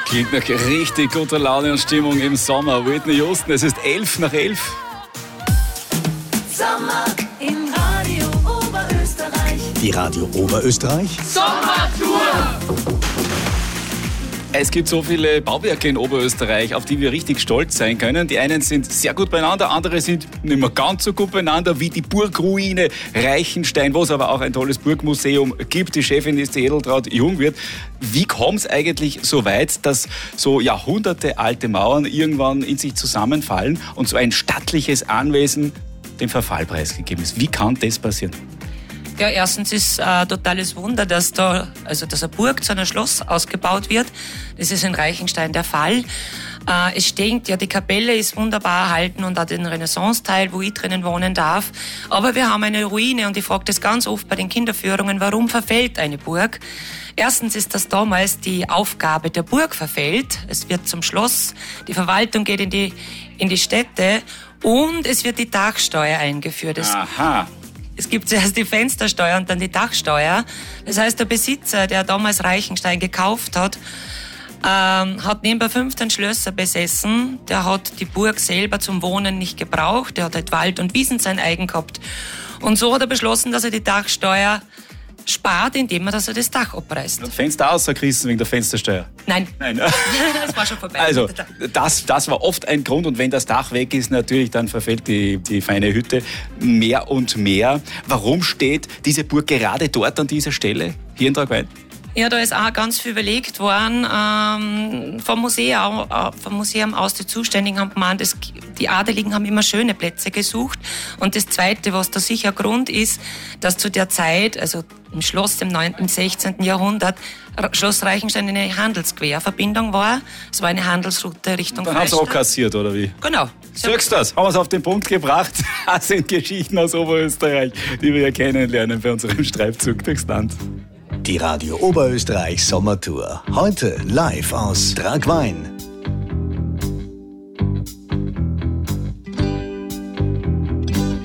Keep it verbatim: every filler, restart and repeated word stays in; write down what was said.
Klingt nach richtig guter Laune und Stimmung im Sommer. Whitney Houston, es ist elf nach elf. Sommer in Radio Oberösterreich. Die Radio Oberösterreich Sommertour. Es gibt so viele Bauwerke in Oberösterreich, auf die wir richtig stolz sein können. Die einen sind sehr gut beieinander, andere sind nicht mehr ganz so gut beieinander, wie die Burgruine Reichenstein, wo es aber auch ein tolles Burgmuseum gibt. Die Chefin ist die Edeltraud Jungwirth. Wie kommt es eigentlich so weit, dass so Jahrhunderte alte Mauern irgendwann in sich zusammenfallen und so ein stattliches Anwesen dem Verfall preisgegeben ist? Wie kann das passieren? Ja, erstens ist ein totales Wunder, dass da, also dass eine Burg zu einem Schloss ausgebaut wird. Das ist in Reichenstein der Fall. Äh, es stinkt, ja, die Kapelle ist wunderbar erhalten und auch den Renaissance-Teil, wo ich drinnen wohnen darf. Aber wir haben eine Ruine und ich frage das ganz oft bei den Kinderführungen, warum verfällt eine Burg? Erstens ist das damals die Aufgabe der Burg verfällt. Es wird zum Schloss, die Verwaltung geht in die, in die Städte und es wird die Dachsteuer eingeführt. Es Aha. Es gibt zuerst die Fenstersteuer und dann die Dachsteuer. Das heißt, der Besitzer, der damals Reichenstein gekauft hat, ähm, hat nebenbei fünfzehn Schlösser besessen. Der hat die Burg selber zum Wohnen nicht gebraucht. Der hat halt Wald und Wiesen sein eigen gehabt. Und so hat er beschlossen, dass er die Dachsteuer spart, indem er, dass er das Dach abreißt. Das Fenster ausgerissen wegen der Fenstersteuer? Nein. Nein. Das war schon vorbei. Also, das, das war oft ein Grund. Und wenn das Dach weg ist, natürlich, dann verfällt die, die feine Hütte mehr und mehr. Warum steht diese Burg gerade dort an dieser Stelle, hier in Tragwein? Ja, da ist auch ganz viel überlegt worden. Ähm, vom, Museum, äh, vom Museum aus, die Zuständigen haben gemeint, das, die Adeligen haben immer schöne Plätze gesucht. Und das Zweite, was da sicher Grund ist, dass zu der Zeit, also im Schloss im neunten, sechzehnten Jahrhundert, Schloss Reichenstein eine Handelsquerverbindung war. Es war eine Handelsroute Richtung Dann haben sie Freistadt. abkassiert, oder wie? Genau. Sagst du das? Haben wir es auf den Punkt gebracht? Das sind Geschichten aus Oberösterreich, die wir ja kennenlernen bei unserem Streifzug durchs Land. Die Radio Oberösterreich Sommertour. Heute live aus Tragwein.